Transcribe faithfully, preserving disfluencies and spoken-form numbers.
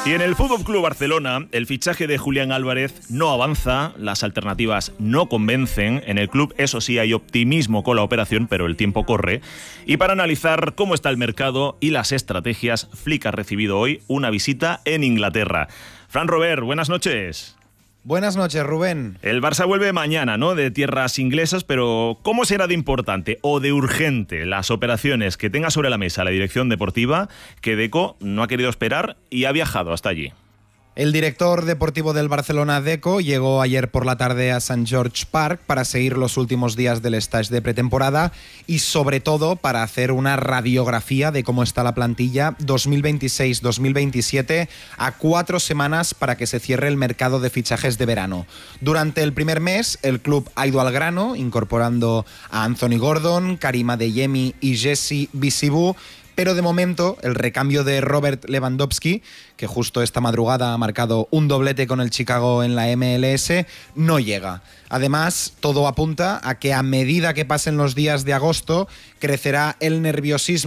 Y en el F C Barcelona, el fichaje de Julián Álvarez no avanza, las alternativas no convencen. En el club, eso sí, hay optimismo con la operación, pero el tiempo corre. Y para analizar cómo está el mercado y las estrategias, Flick ha recibido hoy una visita en Inglaterra. Fran Robert, buenas noches. Buenas noches, Rubén. El Barça vuelve mañana, ¿no?, de tierras inglesas, pero ¿cómo será de importante o de urgente las operaciones que tenga sobre la mesa la dirección deportiva, que Deco no ha querido esperar y ha viajado hasta allí? El director deportivo del Barcelona, Deco, llegó ayer por la tarde a Saint George Park para seguir los últimos días del stage de pretemporada y, sobre todo, para hacer una radiografía de cómo está la plantilla dos mil veintiséis dos mil veintisiete a cuatro semanas para que se cierre el mercado de fichajes de verano. Durante el primer mes, el club ha ido al grano, incorporando a Anthony Gordon, Karim Adeyemi y Jesse Bissibu. Pero de momento el recambio de Robert Lewandowski, que justo esta madrugada ha marcado un doblete con el Chicago en la M L S, no llega. Además, todo apunta a que a medida que pasen los días de agosto crecerá el nerviosismo